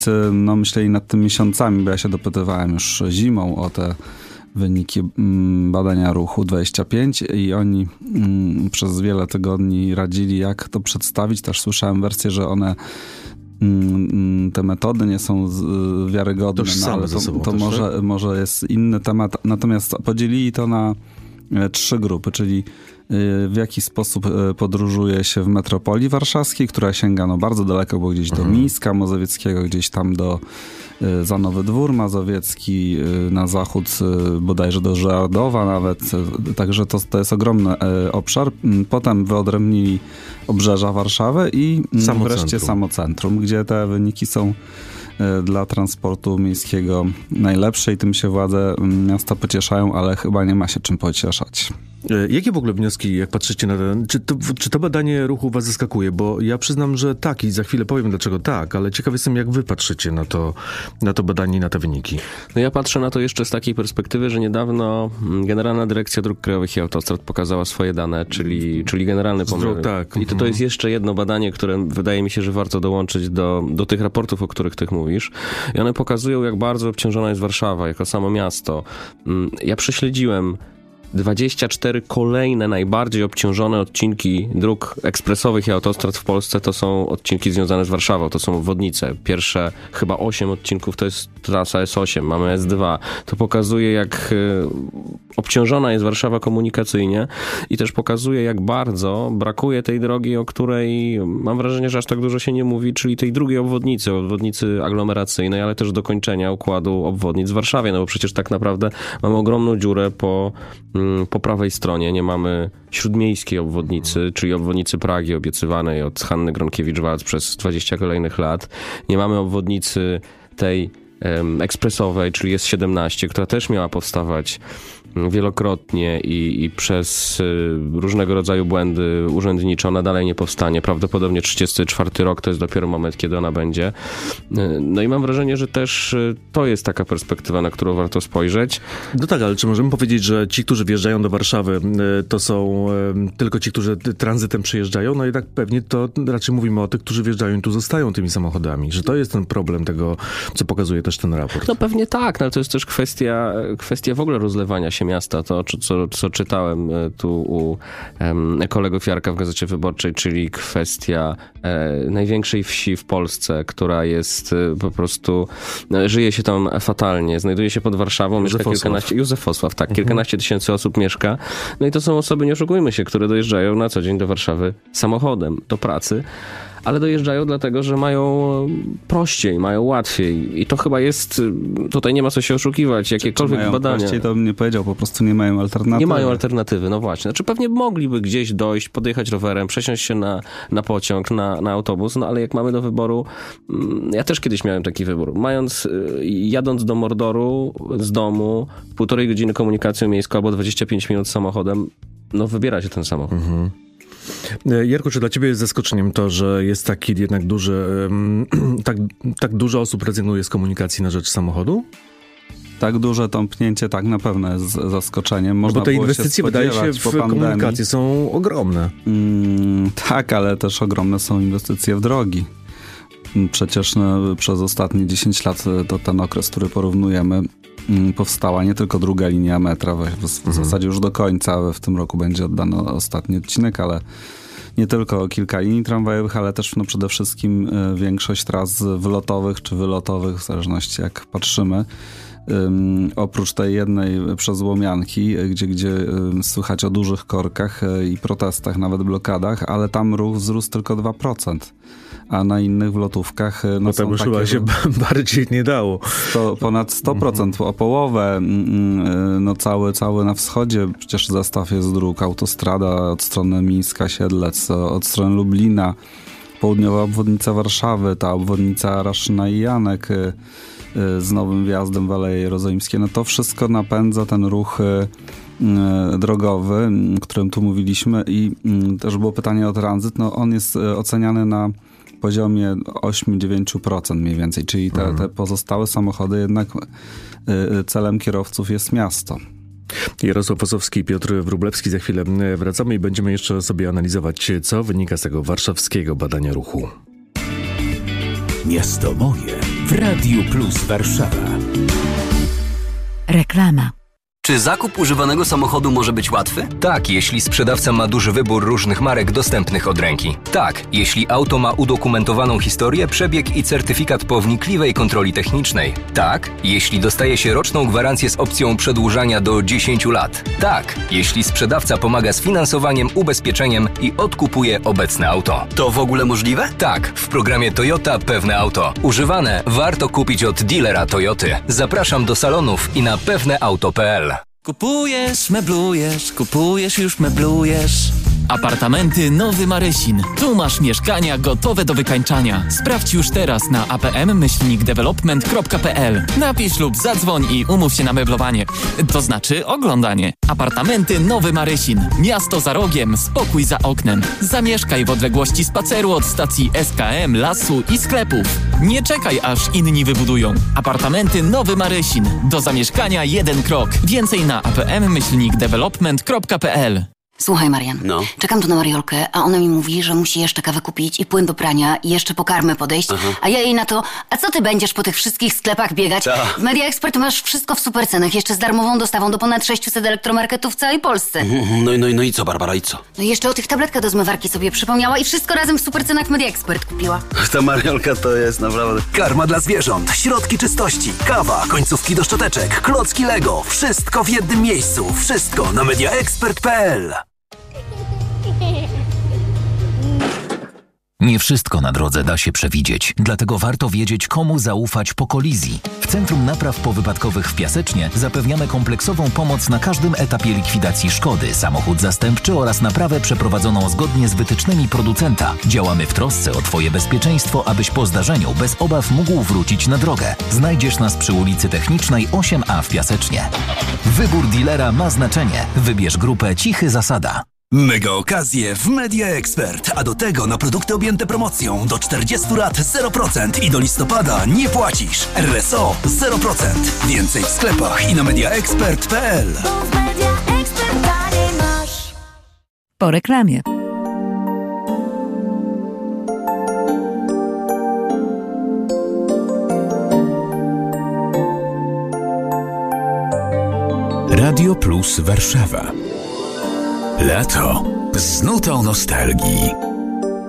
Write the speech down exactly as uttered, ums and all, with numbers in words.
no, myśleli nad tym miesiącami, bo ja się dopytywałem już zimą o te wyniki badania ruchu dwadzieścia pięć i oni mm, przez wiele tygodni radzili, jak to przedstawić. Też słyszałem wersję, że one mm, te metody nie są z, wiarygodne, no, ale to, to może, może jest inny temat. Natomiast podzielili to na trzy grupy, czyli w jaki sposób podróżuje się w metropolii warszawskiej, która sięga no bardzo daleko, bo gdzieś do Mińska Mazowieckiego, gdzieś tam do za Nowy Dwór Mazowiecki, na zachód bodajże do Żeardowa nawet, także to, to jest ogromny obszar. Potem wyodrębnili obrzeża Warszawy i samo wreszcie centrum. samo centrum, gdzie te wyniki są dla transportu miejskiego najlepsze i tym się władze miasta pocieszają, ale chyba nie ma się czym pocieszać. Jakie w ogóle wnioski, jak patrzycie na ten, czy to, czy to badanie ruchu was zaskakuje? Bo ja przyznam, że tak i za chwilę powiem dlaczego tak, ale ciekaw jestem, jak wy patrzycie na to, na to badanie i na te wyniki. No ja patrzę na to jeszcze z takiej perspektywy, że niedawno Generalna Dyrekcja Dróg Krajowych i Autostrad pokazała swoje dane, czyli, czyli generalny pomiar. Tak. I to, to jest jeszcze jedno badanie, które wydaje mi się, że warto dołączyć do, do tych raportów, o których ty mówisz. I one pokazują, jak bardzo obciążona jest Warszawa jako samo miasto. Ja prześledziłem dwadzieścia cztery kolejne najbardziej obciążone odcinki dróg ekspresowych i autostrad w Polsce to są odcinki związane z Warszawą, to są obwodnice. Pierwsze chyba osiem odcinków to jest trasa S osiem, mamy S dwa. To pokazuje, jak obciążona jest Warszawa komunikacyjnie i też pokazuje, jak bardzo brakuje tej drogi, o której mam wrażenie, że aż tak dużo się nie mówi, czyli tej drugiej obwodnicy, obwodnicy aglomeracyjnej, ale też dokończenia układu obwodnic w Warszawie, no bo przecież tak naprawdę mamy ogromną dziurę po po prawej stronie. Nie mamy śródmiejskiej obwodnicy, czyli obwodnicy Pragi obiecywanej od Hanny Gronkiewicz-Waltz przez dwadzieścia kolejnych lat. Nie mamy obwodnicy tej um, ekspresowej, czyli S siedemnaście, która też miała powstawać wielokrotnie i, i przez y, różnego rodzaju błędy urzędnicze ona dalej nie powstanie. Prawdopodobnie trzydziesty czwarty rok to jest dopiero moment, kiedy ona będzie. Y, no i mam wrażenie, że też y, to jest taka perspektywa, na którą warto spojrzeć. No tak, ale czy możemy powiedzieć, że ci, którzy wjeżdżają do Warszawy, y, to są y, tylko ci, którzy tranzytem przyjeżdżają? No jednak pewnie to raczej mówimy o tych, którzy wjeżdżają i tu zostają tymi samochodami. Że to jest ten problem tego, co pokazuje też ten raport. No pewnie tak, no ale to jest też kwestia, kwestia w ogóle rozlewania się miasta, to co, co czytałem tu u um, kolegów Jarka w Gazecie Wyborczej, czyli kwestia e, największej wsi w Polsce, która jest e, po prostu, e, żyje się tam fatalnie, znajduje się pod Warszawą, mieszka kilkanaście, Józefosław, tak, mhm. kilkanaście tysięcy osób mieszka, no i to są osoby, nie oszukujmy się, które dojeżdżają na co dzień do Warszawy samochodem do pracy, ale dojeżdżają dlatego, że mają prościej, mają łatwiej. I to chyba jest, tutaj nie ma co się oszukiwać, jakiekolwiek czy mają badania. Prościej to bym nie powiedział, po prostu nie mają alternatywy. Nie mają alternatywy, no właśnie. Znaczy pewnie mogliby gdzieś dojść, podjechać rowerem, przesiąść się na, na pociąg, na, na autobus, no ale jak mamy do wyboru, ja też kiedyś miałem taki wybór. Mając, jadąc do Mordoru z domu, półtorej godziny komunikacją miejską albo dwadzieścia pięć minut samochodem, no wybiera się ten samochód. Mhm. Jarku, czy dla ciebie jest zaskoczeniem to, że jest taki jednak duży, tak, tak dużo osób rezygnuje z komunikacji na rzecz samochodu? Tak duże tąpnięcie, tak na pewno jest zaskoczeniem. Można no bo te inwestycje, wydaje się, w komunikację są ogromne. Mm, tak, ale też ogromne są inwestycje w drogi. Przecież no, przez ostatnie dziesięć lat to ten okres, który porównujemy, powstała nie tylko druga linia metra, w, w, w zasadzie już do końca, w tym roku będzie oddany ostatni odcinek, ale nie tylko kilka linii tramwajowych, ale też no, przede wszystkim y, większość tras wylotowych czy wylotowych, w zależności jak patrzymy. Um, oprócz tej jednej przez Łomianki, gdzie, gdzie um, słychać o dużych korkach y, i protestach, nawet blokadach, ale tam ruch wzrósł tylko dwa procent. A na innych wlotówkach no, no tam już chyba się bardziej nie dało. To ponad sto procent, mm-hmm. o połowę. No cały, cały na wschodzie przecież zestaw jest dróg, autostrada od strony Mińska, Siedlec, od strony Lublina, południowa obwodnica Warszawy, ta obwodnica Raszyna i Janek z nowym wjazdem w Aleje Jerozolimskie. No to wszystko napędza ten ruch drogowy, o którym tu mówiliśmy i też było pytanie o tranzyt. No on jest oceniany na poziomie osiem do dziewięciu procent mniej więcej, czyli te, te pozostałe samochody jednak celem kierowców jest miasto. Jarosław Ossowski i Piotr Wróblewski. Za chwilę wracamy i będziemy jeszcze sobie analizować, co wynika z tego warszawskiego badania ruchu. Miasto moje w Radiu Plus Warszawa. Reklama. Czy zakup używanego samochodu może być łatwy? Tak, jeśli sprzedawca ma duży wybór różnych marek dostępnych od ręki. Tak, jeśli auto ma udokumentowaną historię, przebieg i certyfikat po wnikliwej kontroli technicznej. Tak, jeśli dostaje się roczną gwarancję z opcją przedłużania do dziesięciu lat. Tak, jeśli sprzedawca pomaga z finansowaniem, ubezpieczeniem i odkupuje obecne auto. To w ogóle możliwe? Tak, w programie Toyota Pewne Auto. Używane warto kupić od dealera Toyoty. Zapraszam do salonów i na pewneauto kropka p l. Kupujesz, meblujesz, kupujesz, już meblujesz. Apartamenty Nowy Marysin. Tu masz mieszkania gotowe do wykańczania. Sprawdź już teraz na a p m myślnik development kropka p l. Napisz lub zadzwoń i umów się na meblowanie. To znaczy oglądanie. Apartamenty Nowy Marysin. Miasto za rogiem, spokój za oknem. Zamieszkaj w odległości spaceru od stacji S K M, lasu i sklepów. Nie czekaj, aż inni wybudują. Apartamenty Nowy Marysin. Do zamieszkania jeden krok. Więcej na a p m myślnik development kropka p l. Słuchaj, Marian, No. czekam tu na Mariolkę, a ona mi mówi, że musi jeszcze kawę kupić i płyn do prania i jeszcze po karmę podejść, Aha. a ja jej na to, a co ty będziesz po tych wszystkich sklepach biegać? Ta. W Media Expert masz wszystko w supercenach, jeszcze z darmową dostawą do ponad sześciuset elektromarketów w całej Polsce. No, i- no, i- no i co, Barbara, i co? No i jeszcze o tych tabletkach do zmywarki sobie przypomniała i wszystko razem w supercenach w Media Expert kupiła. Ta Mariolka to jest naprawdę... Karma dla zwierząt, środki czystości, kawa, końcówki do szczoteczek, klocki Lego. Wszystko w jednym miejscu. Wszystko na mediaexpert kropka p l. Nie wszystko na drodze da się przewidzieć, dlatego warto wiedzieć, komu zaufać po kolizji. W Centrum Napraw Powypadkowych w Piasecznie zapewniamy kompleksową pomoc na każdym etapie likwidacji szkody, samochód zastępczy oraz naprawę przeprowadzoną zgodnie z wytycznymi producenta. Działamy w trosce o Twoje bezpieczeństwo, abyś po zdarzeniu bez obaw mógł wrócić na drogę. Znajdziesz nas przy ulicy Technicznej osiem a w Piasecznie. Wybór dealera ma znaczenie. Wybierz grupę Cichy Zasada. Mega okazje w Media Expert, a do tego na produkty objęte promocją do czterdziestu lat zero procent i do listopada nie płacisz. R S O zero procent. Więcej w sklepach i na mediaexpert kropka p l. Po reklamie. Radio Plus Warszawa. Lato z nutą nostalgii.